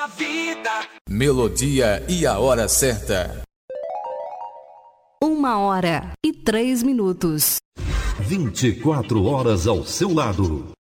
Melodia e a hora certa. 1h03. 24 horas ao seu lado.